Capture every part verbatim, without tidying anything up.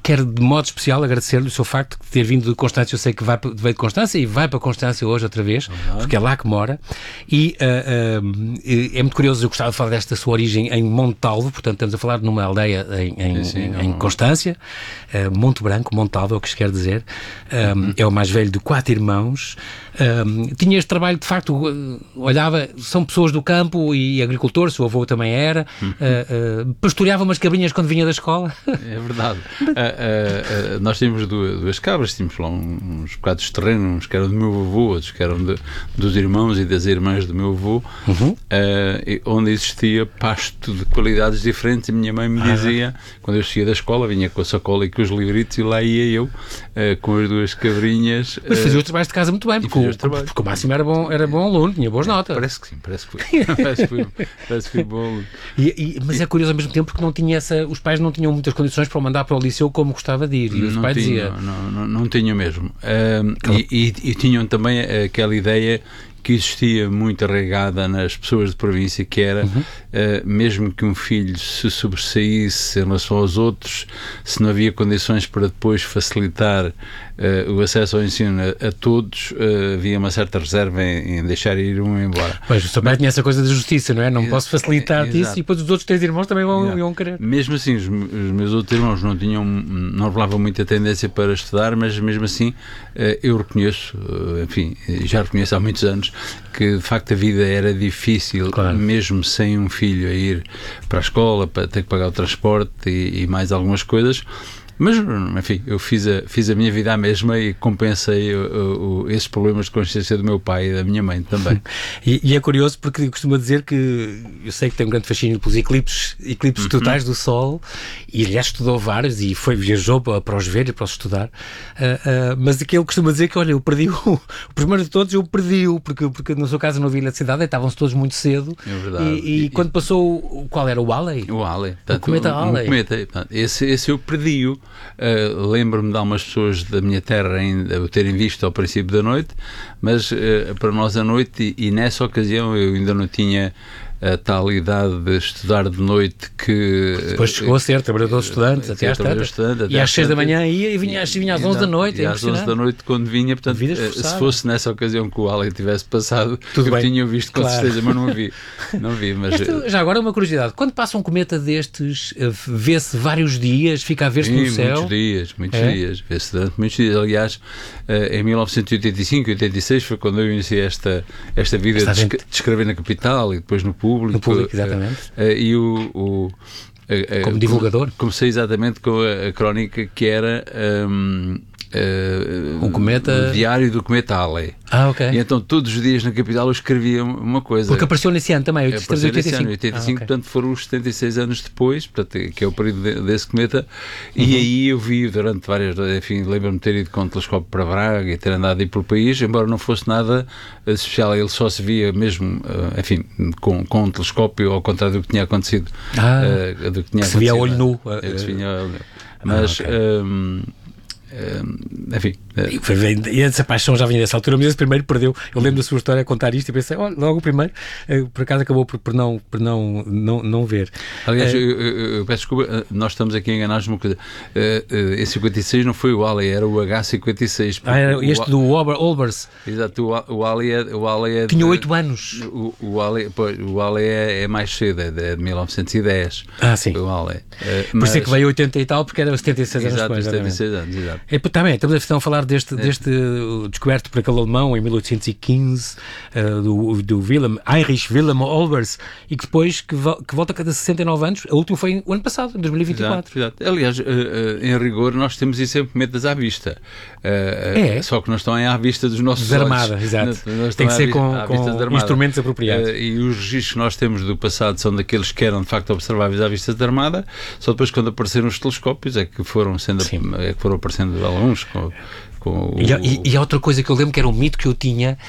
quero de modo especial agradecer-lhe o seu facto de ter vindo de Constância. Eu sei que vai, veio de Constância e vai para Constância hoje outra vez, uhum. porque é lá que mora. E uh, uh, é muito curioso, eu gostava de falar desta sua origem em Montalvo, portanto estamos a falar numa aldeia em, em, sim, sim, em, em Constância, uh, Monte Branco, Montalvo é o que se quer dizer. Um, uhum. É o mais velho de quatro irmãos. Um, tinha este trabalho, de facto, olhava, são pessoas do campo e agricultores, o seu avô também era, uhum. uh, uh, pastoreava umas cabrinhas quando vinha da escola. É verdade. uh, uh, uh, nós tínhamos duas, duas cabras, tínhamos lá uns bocados de terreno, uns que eram do meu avô, outros que eram de, dos irmãos e das irmãs do meu avô, uhum. uh, onde existia pasto de qualidades diferentes. E a minha mãe me dizia, ah. quando eu saía da escola, vinha com a sacola e com os livritos, e lá ia eu, uh, com as duas cabrinhas. Mas fazia uh, os trabalhos de casa muito bem, porque, o, porque o Máximo era bom, era bom aluno, tinha boas é, notas. Parece que sim, parece que fui. parece, que fui parece que fui bom aluno. E, e, mas é curioso ao mesmo tempo porque não tinha essa, os pais não tinham muitas condições para o mandar para o liceu como gostava de ir. E os não pais tinham, diziam... Não, não, não tinham mesmo. Uh, e, e, e tinham também aquela ideia que existia muito arraigada nas pessoas de província, que era, uhum. uh, mesmo que um filho se sobressaísse em relação aos outros, se não havia condições para depois facilitar uh, o acesso ao ensino a, a todos, uh, havia uma certa reserva em, em deixar ir um embora. Pois, o seu pai tinha essa coisa da justiça, não é? Não posso facilitar-te isso, e depois os outros três irmãos também vão, iam querer. Mesmo assim, os, os meus outros irmãos não tinham, não revelavam muita tendência para estudar, mas mesmo assim, uh, eu reconheço, uh, enfim, já reconheço há muitos anos, que de facto a vida era difícil, claro. Mesmo sem um filho a ir para a escola, para ter que pagar o transporte e, e mais algumas coisas. Mas, enfim, eu fiz a, fiz a minha vida à mesma e compensei o, o, esses problemas de consciência do meu pai e da minha mãe também. e, e é curioso porque costumo dizer que eu sei que tem um grande fascínio pelos eclipses, eclipses uhum. totais do Sol, e aliás estudou vários e foi, viajou para, para os ver e para os estudar, uh, uh, mas aquele costuma dizer que, olha, eu perdi o, o primeiro de todos, eu perdi-o, porque, porque no seu caso não havia eletricidade, estavam-se todos muito cedo. É verdade. E, e, e quando passou, qual era? O Halley? O Halley. O cometa Halley. O cometa, portanto, esse, esse eu perdi-o. Uh, lembro-me de algumas pessoas da minha terra ainda o terem visto ao princípio da noite, mas uh, para nós à noite, e, e nessa ocasião eu ainda não tinha a tal idade de estudar de noite que... Depois chegou a ser trabalhador estudante, até às tantas. E às seis da manhã ia e vinha, vinha às onze da noite. E às onze da noite quando vinha, portanto, se fosse nessa ocasião que o Halley tivesse passado, tudo eu bem. Tinha visto com claro. Certeza, mas não vi. Não vi, mas... Esta, já agora uma curiosidade, quando passa um cometa destes, vê-se vários dias, fica a ver-se no céu? Muitos dias, muitos é? dias, vê-se durante muitos dias. Aliás, em mil novecentos e oitenta e cinco, oitenta e seis foi quando eu iniciei esta, esta vida esta de, de escrever na capital e depois no público. No público, exatamente. Uh, uh, e o, o uh, como divulgador? Comecei exatamente com a, a crónica que era um, uh, um cometa... o diário do cometa Halley. Ah, ok. E então todos os dias na capital eu escrevia uma coisa. Porque apareceu nesse ano também, apareceu oitenta e cinco. Nesse ano, oitenta e cinco, ah, okay. Portanto foram os setenta e seis anos depois, portanto, que é o período de, desse cometa, uhum. E aí eu vi durante várias, enfim, lembro-me de ter ido com um telescópio para Braga e ter andado aí pelo país, embora não fosse nada especial, ele só se via mesmo, enfim, com, com um telescópio, ao contrário do que tinha acontecido. Ah, uh, do que tinha que se via a olho nu. Mas... Ah, okay. um, Uh, enfim uh, e essa paixão já vinha dessa altura, mas esse primeiro perdeu. Eu lembro da sua história a contar isto e pensei, oh, logo o primeiro uh, por acaso acabou por, por, não, por não, não, não ver. Aliás, uh, eu, eu, eu peço desculpa, nós estamos aqui enganados numa coisa. Uh, uh, esse cinquenta e seis não foi o Halley, era o H cinquenta e seis. Ah, era este o, do Olbers. Exato, o, o Halley é, o Halley é tinha oito anos. O, o Halley, pois, o Halley é, é mais cedo, é de, é de mil novecentos e dez. Ah, sim. O Halley. Uh, por isso é que veio oitenta e tal, porque era setenta e seis anos depois. setenta e seis anos, exato. É, também, estamos a falar deste, é. deste uh, descoberto por aquele alemão em mil oitocentos e quinze, uh, do, do Wilhelm, Heinrich Wilhelm Olbers, e que depois que, vo que volta a cada sessenta e nove anos, a última foi o ano passado, em dois mil e vinte e quatro. Exato, exato. Aliás, uh, uh, em rigor, nós temos isso sempre cometas à vista. Uh, é. Só que não estão à vista dos nossos olhos. Desarmada, exato. Não, tem que ser com, com instrumentos apropriados. Uh, e os registros que nós temos do passado são daqueles que eram, de facto, observáveis à vista de armada, só depois quando apareceram os telescópios é que foram, sendo, é que foram aparecendo alguns com, com o... E, e, e a outra coisa que eu lembro que era um mito que eu tinha,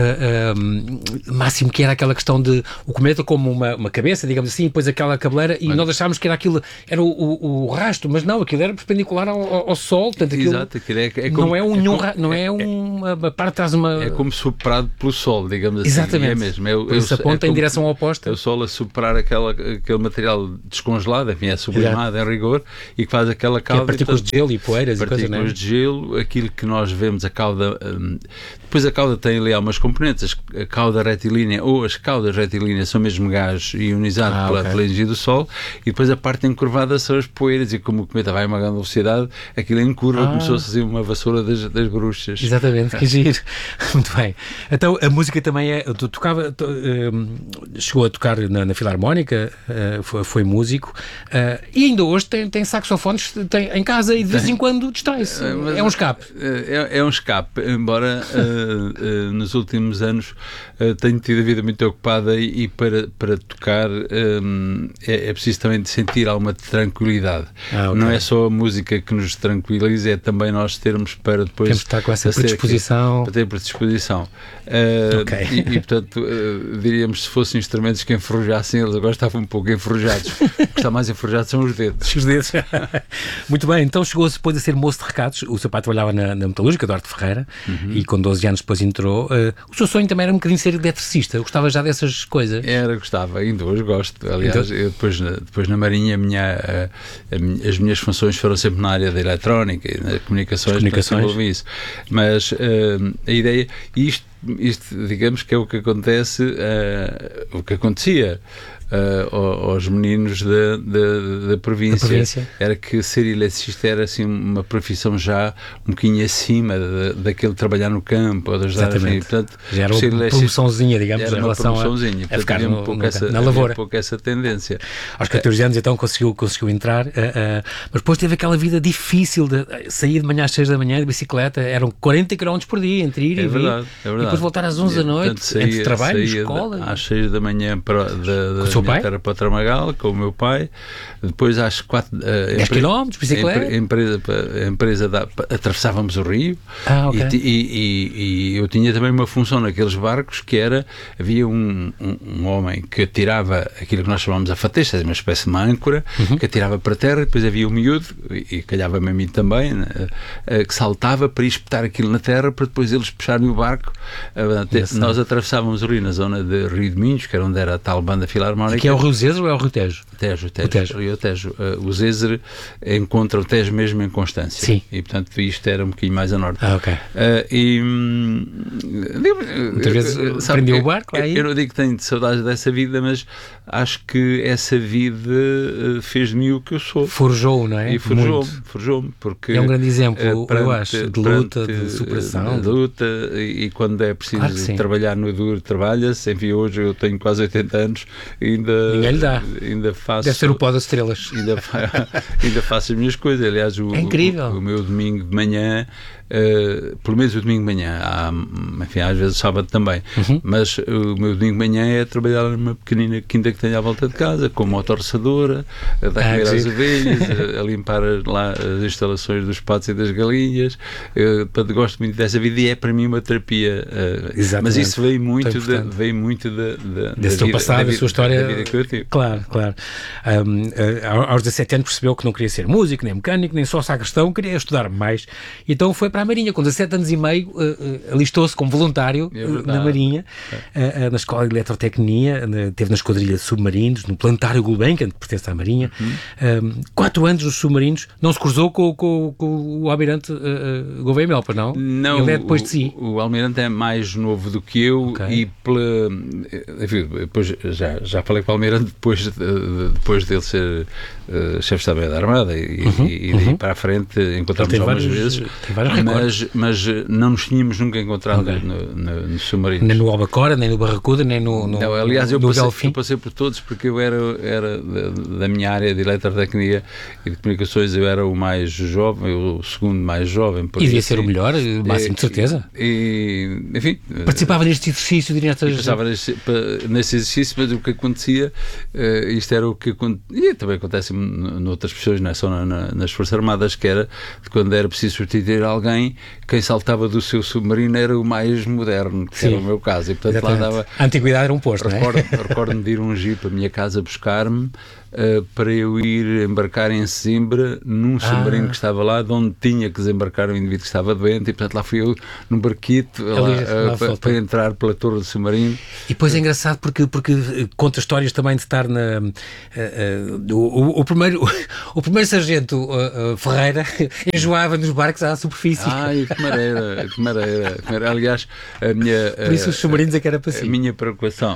uh, uh, máximo, que era aquela questão de o cometa como uma, uma cabeça, digamos assim, e depois aquela cabeleira, e mas... nós achávamos que era aquilo, era o, o, o rastro, mas não, aquilo era perpendicular ao, ao Sol, portanto, aquilo, exato, aquilo é, é como, não é um, é nenhum, como, não é, é uma, uma parte atrás uma... É como soprado pelo Sol, digamos assim. Exatamente. É mesmo. É, por isso aponta é em direção oposta. É o Sol a superar aquela, aquele material descongelado, enfim, é sublimado em rigor, e que faz aquela cauda... Que é partículas de gelo e poeiras e coisas, não é? Partículas de gelo, aquilo que nós vemos, a cauda... Hum, depois a cauda tem ali algumas componentes, a cauda retilínea ou as caudas retilíneas são mesmo gás ionizado ah, pela, okay. pela energia do Sol, e depois a parte encurvada são as poeiras, e como o cometa vai a uma grande velocidade, aquilo encurva, ah. começou a fazer uma vassoura das, das bruxas. Exatamente, que giro. Muito bem. Então a música também é... Tu tocava... Tu, um, chegou a tocar na, na Filarmónica, uh, foi, foi músico, uh, e ainda hoje tem, tem saxofones tem, em casa e de vez em quando distrai-se. Uh, é um escape. É, é um escape, embora... Uh, Uh, nos últimos anos uh, tenho tido a vida muito ocupada e, e para, para tocar um, é, é preciso também de sentir alguma tranquilidade. Ah, okay. Não é só a música que nos tranquiliza, é também nós termos para depois... Temos de estar com essa predisposição. Para ter predisposição. Uh, okay. e, e, portanto, uh, diríamos, se fossem instrumentos que enferrujassem, eles agora estavam um pouco enferrujados. O que está mais enferrujado são os dedos. Os dedos. Muito bem, então chegou-se depois a ser moço de recados. O seu pai trabalhava na, na metalúrgica, Eduardo Ferreira, uhum. e com doze anos depois entrou. Uh, o seu sonho também era um bocadinho ser eletricista. Gostava já dessas coisas? Era, gostava. Ainda hoje gosto. Aliás, então... eu depois, depois na Marinha, a minha, a, a, as minhas funções foram sempre na área da eletrónica e das comunicações. comunicações. Isso. Mas uh, a ideia... Isto, isto, digamos que é o que acontece, uh, o que acontecia uh, aos meninos da, da, da, província. da província. Era que ser eletricista era assim uma profissão já um bocadinho acima da, daquele trabalhar no campo. Ou das Exatamente. Assim, portanto, já era uma promoçãozinha, digamos, era em relação a, a ficar um no, pouco no, essa, na lavoura. Um pouco essa tendência. Aos catorze anos, então, conseguiu, conseguiu entrar, uh, uh, mas depois teve aquela vida difícil de sair de manhã às seis da manhã de bicicleta, eram quarenta quilómetros por dia, entre ir é e verdade, vir, é verdade. e depois voltar às onze da noite, portanto, saía, entre trabalho e escola. Às seis da manhã para, da, da minha terra para Tramagal, com o meu pai, depois às quatro... Uh, dez quilómetros, bicicleta? A empresa, a empresa da, atravessávamos o rio, ah, okay. e, e, e, e eu tinha também uma função naqueles barcos que era, havia um, um, um homem que atirava aquilo que nós chamamos a fatesta, uma espécie de uma âncora, uhum. que atirava para a terra, e depois havia um miúdo, e, e calhava-me a mim também, né, uh, que saltava para espetar aquilo na terra, para depois eles puxarem o barco. Uh, nós atravessávamos o rio na zona de Rio de Minhos, que era onde era a tal banda filarmónica. Que é o Rio Zezer ou é o Rio Tejo? Tejo, Tejo. O Tejo. Rio Tejo. Uh, o Zezer encontra o Tejo mesmo em Constância. Sim. E, portanto, isto era um bocadinho mais a norte. Ah, ok. Uh, e... Hum, Muitas vezes prendeu o barco eu, aí? Eu não digo que tenho saudades dessa vida, mas acho que essa vida uh, fez de mim o que eu sou. Forjou, não é? E forjou-me, forjou-me, porque... É um grande exemplo, uh, perante, eu acho, de luta, de superação. De luta, e, e quando é preciso claro trabalhar no duro, trabalha-se. Enfim, hoje eu tenho quase oitenta anos e ainda... Ninguém lhe dá. Ainda faço... Deve ser o pó das estrelas. Ainda, ainda faço as minhas coisas. Aliás, o, é incrível. O, o meu domingo de manhã... Uh, pelo menos o domingo de manhã, há, enfim, às vezes o sábado também, uhum. mas o meu domingo de manhã é trabalhar numa pequenina quinta que tenho à volta de casa, com uma motorçadora, a dar ah, comer às ovelhas, a, a limpar lá as instalações dos patos e das galinhas. Eu, portanto, gosto muito dessa vida e é para mim uma terapia. Uh, mas isso veio muito, de, veio muito de, de, desse teu passado, da sua história. Da vida que eu tive. Claro, claro. Um, uh, aos dezassete anos percebeu que não queria ser músico, nem mecânico, nem só sacristão, queria estudar mais. Então foi para a Marinha, com dezassete anos e meio, uh, uh, alistou-se como voluntário é uh, na Marinha, uh, uh, na Escola de Eletrotecnia, uh, teve na Esquadrilha de Submarinos, no Planetário Gulbenkian, que pertence à Marinha. Uhum. Um, quatro anos nos submarinos, não se cruzou com, com, com o Almirante uh, uh, Gouveia Mel, pois não? Não, ele é depois de si. O, o Almirante é mais novo do que eu, okay. e pela, enfim, depois, já, já falei com o Almirante depois, de, depois dele ser uh, chefe de Estado da Armada, e, uhum. e, e daí uhum. para a frente encontramos algumas vários, vezes, mas, mas não nos tínhamos nunca encontrado okay. no, no, no submarino. Nem no Albacora, nem no Barracuda, nem no, no Não, aliás, eu no passei, Delfim. eu passei por todos, porque eu era, era da, da minha área de eletrotecnia e de comunicações, eu era o mais jovem, o segundo mais jovem. E devia ser o melhor, o máximo de certeza. E, enfim... Participava neste exercício de nestas... Participava nesse, nesse exercício, mas o que acontecia, uh, isto era o que acontecia, e também acontece noutras pessoas, não é só na, na, nas Forças Armadas, que era quando era preciso substituir alguém, quem saltava do seu submarino era o mais moderno, que Sim. era o meu caso. E, portanto, Exatamente. lá dava... A antiguidade era um posto, recordo, não é? Recordo-me de ir um jeep à minha casa buscar-me uh, para eu ir embarcar em Sesimbra num submarino ah. que estava lá, de onde tinha que desembarcar um indivíduo que estava doente, e portanto lá fui eu num barquito lá, Ali, uh, lá para, para entrar pela torre do submarino. E depois é engraçado porque, porque conta histórias também de estar na... Uh, uh, o, o, primeiro, o primeiro sargento uh, uh, Ferreira enjoava nos barcos à superfície. Ai, que maneira, que maneira. Aliás, a minha... Por isso os submarinos é que era para si. A minha preocupação,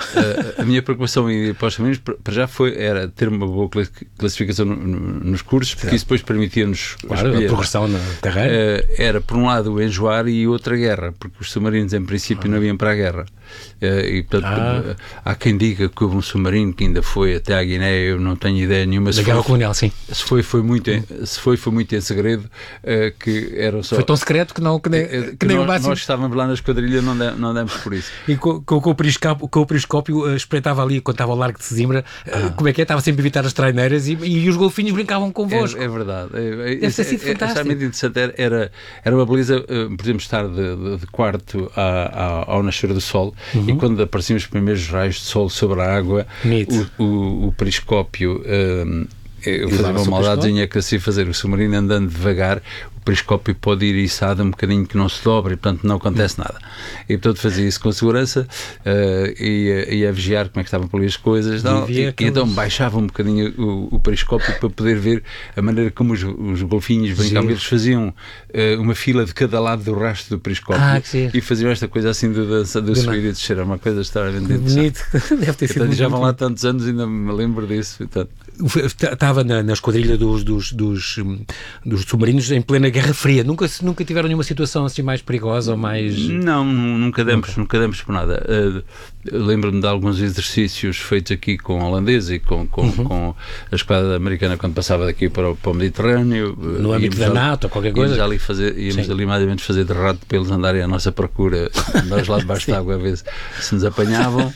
a, a minha preocupação e para os submarinos, para já foi, era ter uma boa classificação no, no, nos cursos, porque isso depois permitia-nos... Claro, escolher, a progressão na carreira. Uh, era, por um lado, o enjoar e outra guerra, porque os submarinos, em princípio, ah. não iam para a guerra. Uh, e, portanto, ah. há quem diga que houve um submarino que ainda foi até à Guiné, eu não tenho ideia nenhuma. Da Guerra Colonial, sim. Se foi, foi muito em, se foi, foi muito em segredo, uh, que era só... Foi tão secreto que não, que nem, que que nem nós, o máximo. Nós estávamos lá na esquadrilha, não, de, não demos por isso. E com, com, com o periscópio, com o periscópio uh, espreitava ali, quando estava ao largo de Sesimbra, uh, ah. como é que é? Estava sempre a evitar as traineiras e, e os golfinhos brincavam convosco. É, é verdade. É, Deve ter sido é, fantástico. É, muito interessante. Era, era uma beleza, uh, por exemplo, estar de, de, de quarto a, a, ao nascer do sol, uhum. e quando apareciam os primeiros raios de sol sobre a água, o, o, o periscópio... Um, eu fazia uma maldadezinha que assim fazer o submarino andando devagar, o periscópio pode ir içado um bocadinho que não se dobre e portanto não acontece nada, e portanto fazia isso com segurança, uh, e ia a vigiar como é que estavam por ali as coisas e, não, e, aqueles... e então baixava um bocadinho o, o periscópio para poder ver a maneira como os, os golfinhos brincavam. Eles faziam uh, uma fila de cada lado do rastro do periscópio, ah, e faziam esta coisa assim de dança, de subir e descer, é uma coisa extremamente bonito. Deve ter sido muito já vão lá tantos anos e ainda me lembro disso. Portanto, estava na, na esquadrilha dos, dos, dos, dos submarinos em plena Guerra Fria. Nunca, nunca tiveram nenhuma situação assim mais perigosa ou mais... Não, nunca demos, nunca. Nunca demos por nada. Uh, lembro-me de alguns exercícios feitos aqui com a holandesa e com, com, uhum. com a esquadra americana quando passava daqui para o, para o Mediterrâneo. No âmbito da NATO ou qualquer coisa? Íamos ali, fazer, íamos ali mais ou menos fazer de rato para eles andarem à nossa procura. Nós lá debaixo da água a ver se, se nos apanhavam.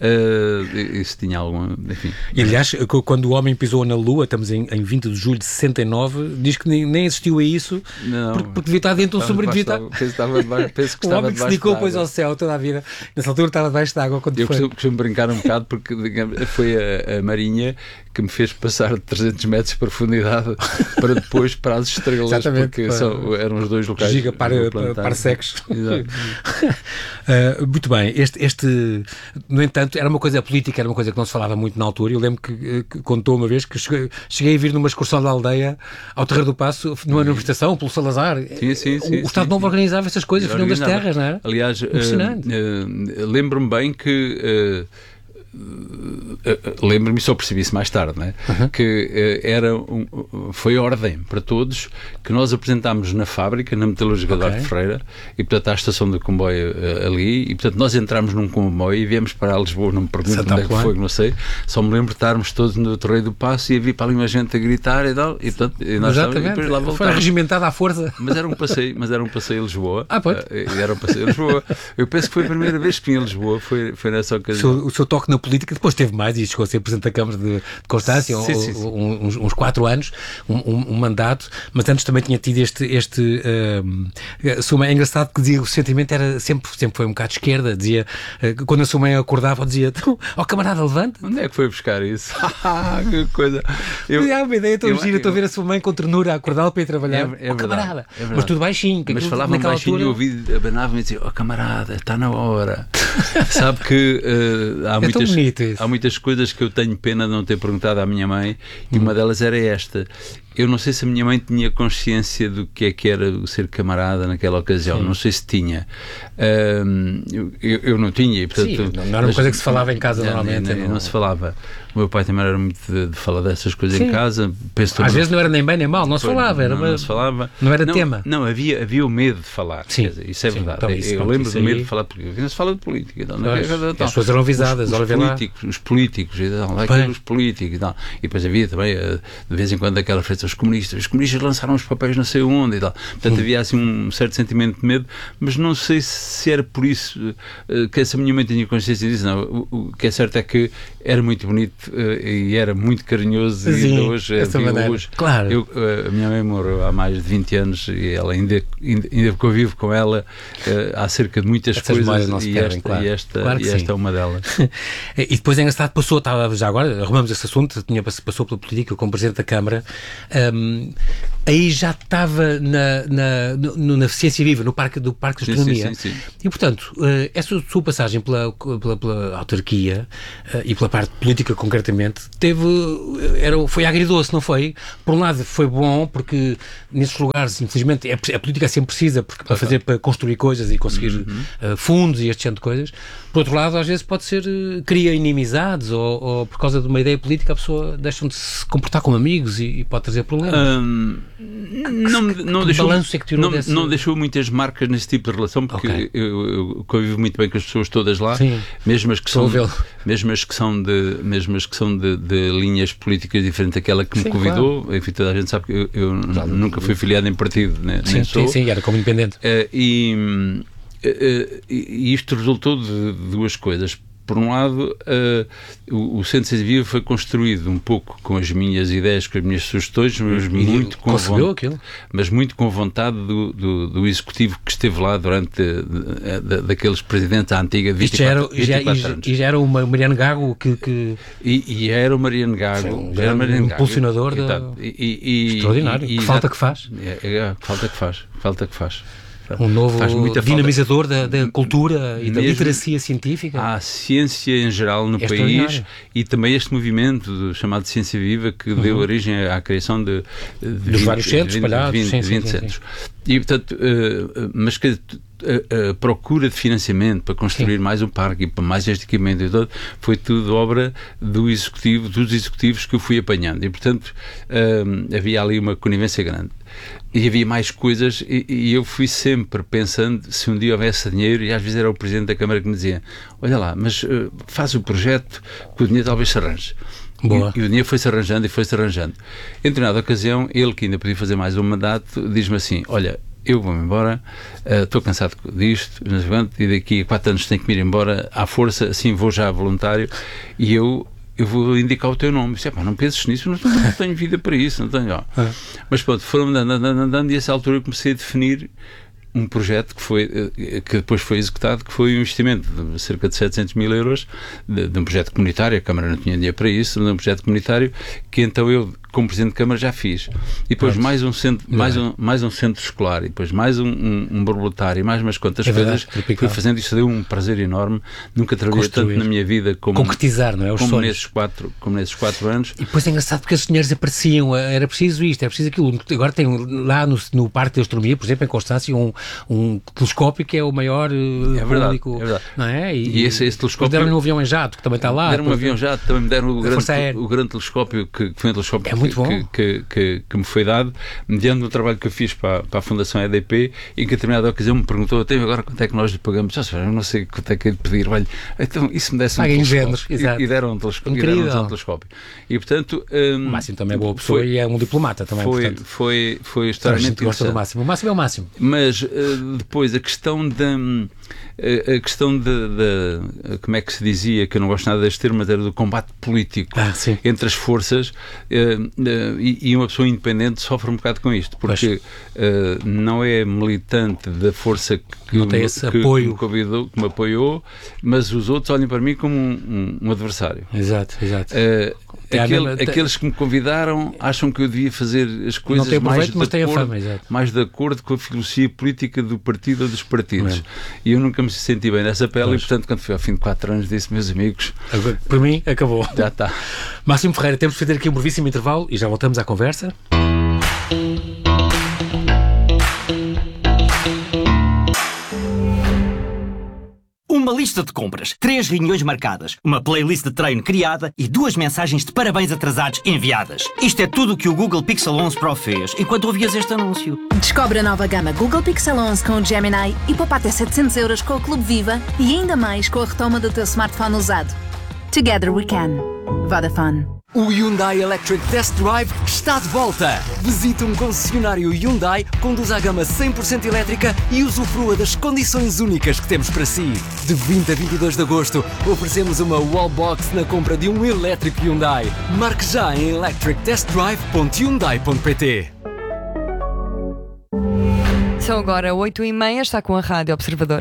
Uh, isso tinha algum... Enfim. E aliás, quando o homem pisou na Lua, estamos em, em vinte de julho de sessenta e nove, diz que nem, nem existiu a isso, não, porque, porque devia estar dentro de um submarino. Devia estar... Penso que estava debaixo, penso que o estava homem que se dedicou depois ao céu toda a vida, nessa altura estava debaixo da água. Quando eu foi. costumo, costumo brincar um bocado porque digamos, foi a, a Marinha que me fez passar de trezentos metros de profundidade para depois para as estrelas. Exatamente, porque para... são, eram os dois locais. Giga para, para, para secs. uh, muito bem, este, este, no entanto, era uma coisa política, era uma coisa que não se falava muito na altura. Eu lembro que, que contou uma vez que cheguei, cheguei a vir numa excursão da aldeia ao Terreiro do Passo, numa manifestação pelo Salazar. Sim, sim, sim, o Estado sim, Novo sim. organizava essas coisas, Fernão das Terras, não era? Aliás, impressionante. Uh, uh, lembro-me bem que... Uh, Uh, lembro-me, só percebi isso mais tarde, né? Uhum. que uh, era um, foi ordem para todos que nós apresentámos na fábrica, na metalúrgica okay. de Arte Freira, e portanto à estação de comboio uh, ali, e portanto nós entramos num comboio e viemos para Lisboa, não me pergunto onde é que foi, não sei, só me lembro de estarmos todos no Terreiro do Passo e havia para ali uma gente a gritar e tal, e portanto e nós estávamos, e depois lá voltávamos. Foi regimentada à força. Mas era um passeio, mas era um passeio a Lisboa. Ah, pode. Uh, era um passeio a Lisboa. Eu penso que foi a primeira vez que vim a Lisboa, foi, foi nessa ocasião. O seu, o seu toque na política depois teve mais e chegou a ser Presidente da Câmara de, de Constância, sim, sim, sim. Uns, uns quatro anos, um, um, um mandato, mas antes também tinha tido este, este uh, sua mãe, é engraçado que dizia, o sentimento era sempre, sempre foi um bocado de esquerda, dizia, uh, quando a sua mãe acordava, dizia, ó oh, camarada, levanta. Onde é que foi buscar isso? Que coisa. Eu, eu, uma ideia, estou gira, estou a ver a sua mãe com ternura a acordá-la para ir trabalhar. É, é, oh, camarada. É mas tudo baixinho. Mas falava baixinho altura... e eu ouvi, abanava-me e dizia, ó oh, camarada, está na hora. Sabe que uh, há, é muitas, há muitas coisas que eu tenho pena de não ter perguntado à minha mãe, e hum. uma delas era esta. Eu não sei se a minha mãe tinha consciência do que é que era o ser camarada naquela ocasião. Sim. Não sei se tinha. Um, eu, eu não tinha. E, portanto, Sim, não era uma mas, coisa que se falava em casa não, normalmente. Não, não, não se falava. O meu pai também era muito de, de falar dessas coisas Sim. em casa. Penso Às também, vezes não era nem bem nem mal, não se falava. Era não, uma, não se falava. Não era não, tema. Não, havia, havia o medo de falar. Sim. Dizer, isso é Sim, verdade. Então, isso, eu lembro do aí... medo de falar de política. Não se fala de política. Então, pois, então, as pessoas eram avisadas. Os, os, políticos, os políticos, então, lá, os políticos e tal. E depois havia também, de vez em quando, aquela frase, direita, os comunistas, os comunistas lançaram os papéis não sei onde e tal. Portanto, havia assim um certo sentimento de medo, mas não sei se era por isso uh, que essa minha mãe tinha consciência disso. Não, o, o que é certo é que era muito bonito uh, e era muito carinhoso. Sim, e ainda hoje, essa maneira. hoje claro. eu, uh, a minha mãe morreu há mais de vinte anos e ela ainda, ainda, ainda convivo com ela uh, há cerca de muitas Essas coisas não se e, perdem, esta, claro. e esta, Claro e esta é uma delas. E depois é engraçado, passou, estava já agora, arrumamos esse assunto, tinha, passou pela política como Presidente da Câmara, um, aí já estava na, na, no, na Ciência Viva, no Parque, do Parque de Astronomia. Sim, sim, sim, sim. E, portanto, uh, essa sua passagem pela, pela, pela autarquia uh, e pela parte política, concretamente, teve, era, foi agridoce, não foi? Por um lado, foi bom, porque nesses lugares, infelizmente, é, a política sempre precisa porque, para fazer, para construir coisas e conseguir uhum. uh, fundos e este tipo de coisas. Por outro lado, às vezes pode ser, uh, cria inimizades ou, ou por causa de uma ideia política a pessoa deixa de se comportar como amigos e, e pode trazer problemas. Um, não, que, não, que deixou, é que não, desse... não deixou muitas marcas nesse tipo de relação, porque okay. eu, eu convivo muito bem com as pessoas todas lá, Sim. mesmo as que são, mesmo as que são, de, mesmo as que são de, de linhas políticas diferentes daquela que me Sim, convidou. Claro. Enfim, toda a gente sabe que eu, eu claro. nunca fui filiado em partido, né? Sim, nem sou. Sim, sim, era como independente. Uh, e, uh, e isto resultou de duas coisas. Por um lado, uh, o, o Centro de Ciência Viva foi construído um pouco com as minhas ideias, com as minhas sugestões, mas muito com, vontade, mas muito com vontade do, do, do executivo que esteve lá durante uh, da, daqueles presidentes à antiga de vinte e quatro, já era, vinte e quatro já, anos. E já era uma Mariano Gago que... que... E, e era o Mariano Gago. Um era Mariano Gago, impulsionador e, da... e, e, extraordinário. E, e, que falta que faz. É, é, falta que faz. Falta que faz. Um novo dinamizador da, da cultura e da Mesmo literacia científica. Há ciência em geral no é país e também este movimento chamado Ciência Viva que uhum. deu origem à criação de, de dos vinte, vários centros espalhados. vinte, sim, vinte sim, centros. Sim. E, portanto, uh, mas que a, a procura de financiamento para construir sim. mais um parque e para mais este equipamento e todo, foi tudo obra do executivo, dos executivos que eu fui apanhando. E, portanto, uh, havia ali uma conivência grande. E havia mais coisas e, e eu fui sempre pensando se um dia houvesse dinheiro, e às vezes era o Presidente da Câmara que me dizia, olha lá, mas uh, faz o projeto que o dinheiro talvez se arranje. Boa. E, e o dinheiro foi-se arranjando e foi-se arranjando. Em determinada ocasião, ele que ainda podia fazer mais um mandato, diz-me assim, olha, eu vou-me embora, estou uh, cansado disto, e daqui a quatro anos tenho que me ir embora à força, assim vou já voluntário, e eu eu vou indicar o teu nome. Disse, não penses nisso, não, não tenho vida para isso, não tenho. Ah. Mas pronto, foram andando, andando, andando, e a essa altura eu comecei a definir um projeto que, foi, que depois foi executado, que foi um investimento de cerca de setecentos mil euros de, de um projeto comunitário, a Câmara não tinha dinheiro para isso, de um projeto comunitário que então eu, como Presidente de Câmara, já fiz. E depois Pronto. mais um centro, mais um, mais um centro escolar, e depois mais um, um, um borboletário, e mais umas quantas é coisas. Verdade, fui fazendo, isso deu um prazer enorme. Nunca trabalhei tanto na minha vida como, concretizar, não é? Os como, sonhos. Nesses quatro, como nesses quatro anos. E depois é engraçado porque esses dinheiros apareciam, era preciso isto, era preciso aquilo. Agora tem lá no, no Parque de Astronomia, por exemplo, em Constância, um, um telescópio que é o maior uh, é verdade, público. É verdade. Não é? E, e esse, esse telescópio. Deram um avião em jato, que também está lá. Deram um avião em jato, também me deram o grande, o grande telescópio, que, que foi um telescópio é muito que, bom. Que, que, que me foi dado, mediante o trabalho que eu fiz para, para a Fundação E D P, e que a determinada ocasião me perguntou, até agora quanto é que nós lhe pagamos? Eu não sei quanto é que é de pedir, olha, então isso me desse um telescópio. E, e deram um telescópio. E deram um telescópio. E portanto. Um, o Máximo também é boa pessoa foi, e é um diplomata também. Foi, portanto, foi, foi extremamente gosta do Máximo. O Máximo é o Máximo. Mas uh, depois a questão da. A questão de, de, como é que se dizia, que eu não gosto nada deste termo, mas era do combate político ah, entre as forças, uh, uh, e, e uma pessoa independente sofre um bocado com isto, porque uh, não é militante da força que, não tem esse que, apoio. Que, me convidou, que me apoiou, mas os outros olham para mim como um, um, um adversário. Exato, exato. Uh, Aquele, mesma, aqueles que me convidaram acham que eu devia fazer as coisas não mais, proveito, de acordo, fama, exato. mais de acordo com a filosofia política do partido ou dos partidos. É. E eu nunca me senti bem nessa pele, pois. E portanto, quando fui ao fim de quatro anos, disse, meus amigos, por mim, acabou. Já está. Máximo Ferreira, temos de fazer aqui um brevíssimo intervalo e já voltamos à conversa. Uma lista de compras, três reuniões marcadas, uma playlist de treino criada e duas mensagens de parabéns atrasados enviadas. Isto é tudo o que o Google Pixel onze Pro fez enquanto ouvias este anúncio. Descobre a nova gama Google Pixel onze com o Gemini e poupa até setecentos euros com o Clube Viva e ainda mais com a retoma do teu smartphone usado. Together we can. Vodafone. O Hyundai Electric Test Drive está de volta! Visite um concessionário Hyundai, conduza a gama cem por cento elétrica e usufrua das condições únicas que temos para si. De vinte a vinte e dois de agosto, oferecemos uma wallbox na compra de um elétrico Hyundai. Marque já em electric test drive ponto hyundai ponto pt. São agora oito e meia, está com a Rádio Observador.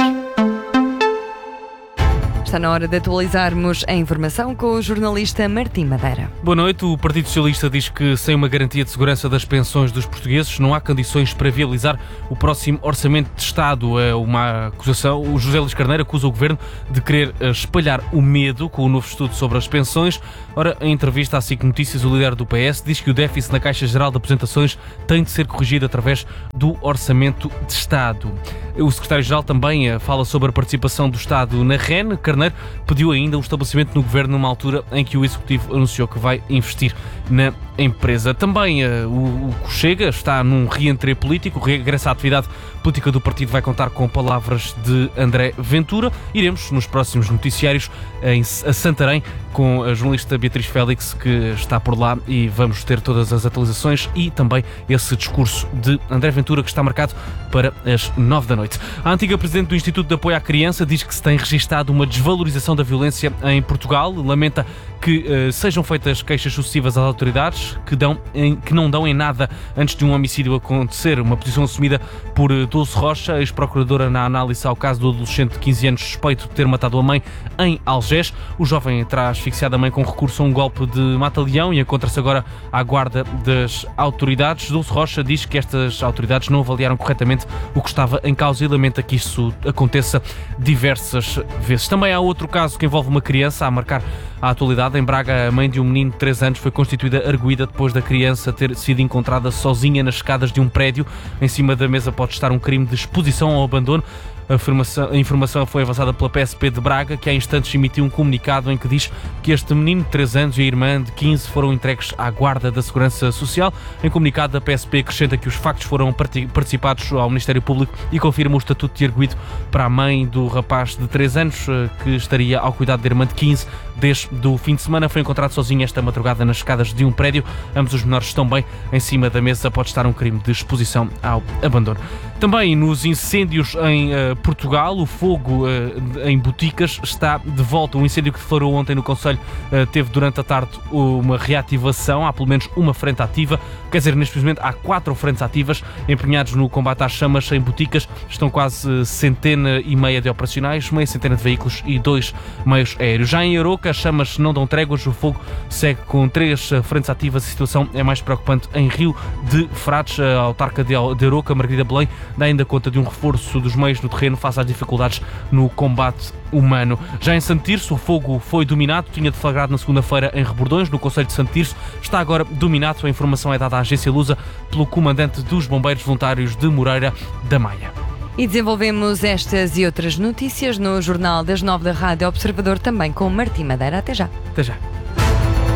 Está na hora de atualizarmos a informação com o jornalista Martim Madeira. Boa noite. O Partido Socialista diz que sem uma garantia de segurança das pensões dos portugueses não há condições para viabilizar o próximo Orçamento de Estado. É uma acusação. O José Luís Carneiro acusa o Governo de querer espalhar o medo com o novo estudo sobre as pensões. Ora, em entrevista à SIC Notícias, o líder do P S diz que o déficit na Caixa Geral de Aposentações tem de ser corrigido através do Orçamento de Estado. O secretário-geral também fala sobre a participação do Estado na R E N. Carneiro pediu ainda o estabelecimento no Governo numa altura em que o Executivo anunciou que vai investir na empresa. Também uh, o, o Chega está num reentrée político. O regresso à atividade política do partido vai contar com palavras de André Ventura. Iremos nos próximos noticiários em, a Santarém com a jornalista Beatriz Félix, que está por lá, e vamos ter todas as atualizações e também esse discurso de André Ventura que está marcado para as nove da noite. A antiga presidente do Instituto de Apoio à Criança diz que se tem registado uma desvalorização da violência em Portugal. Lamenta que uh, sejam feitas queixas sucessivas às autoridades que, dão em, que não dão em nada antes de um homicídio acontecer. Uma posição assumida por uh, Dulce Rocha, ex-procuradora, na análise ao caso do adolescente de quinze anos suspeito de ter matado a mãe em Algés. O jovem terá asfixiado a mãe com recurso a um golpe de mata-leão e encontra-se agora à guarda das autoridades. Dulce Rocha diz que estas autoridades não avaliaram corretamente o que estava em causa e lamenta que isso aconteça diversas vezes. Também há outro caso que envolve uma criança a marcar a atualidade. Em Braga, a mãe de um menino de três anos foi constituída arguida depois da criança ter sido encontrada sozinha nas escadas de um prédio. Em cima da mesa pode estar um crime de exposição ao abandono. A informação, a informação foi avançada pela P S P de Braga, que há instantes emitiu um comunicado em que diz que este menino de três anos e a irmã de quinze foram entregues à guarda da Segurança Social. Em comunicado, a P S P acrescenta que os factos foram participados ao Ministério Público e confirma o estatuto de arguido para a mãe do rapaz de três anos, que estaria ao cuidado da irmã de quinze desde o fim de semana. Foi encontrado sozinho esta madrugada nas escadas de um prédio. Ambos os menores estão bem. Em cima da mesa pode estar um crime de exposição ao abandono. Também nos incêndios em uh, Portugal, o fogo uh, em Boticas está de volta. O incêndio que deflagrou ontem no Conselho uh, teve durante a tarde uma reativação. Há pelo menos uma frente ativa. Quer dizer, neste momento há quatro frentes ativas empenhados no combate às chamas. Em Boticas estão quase uh, centena e meia de operacionais, meia centena de veículos e dois meios aéreos. Já em Aroca, as chamas não dão tréguas. O fogo segue com três uh, frentes ativas. A situação é mais preocupante em Rio de Frades. A autarca de Aroca, Margarida Belém, dá ainda conta de um reforço dos meios no terreno face às dificuldades no combate humano. Já em Santo Tirso, o fogo foi dominado, tinha deflagrado na segunda-feira em Rebordões, no concelho de Santo Tirso, está agora dominado. A informação é dada à agência Lusa pelo comandante dos Bombeiros Voluntários de Moreira da Maia. E desenvolvemos estas e outras notícias no Jornal das Nove da Rádio Observador, também com Martim Madeira. Até já. Até já.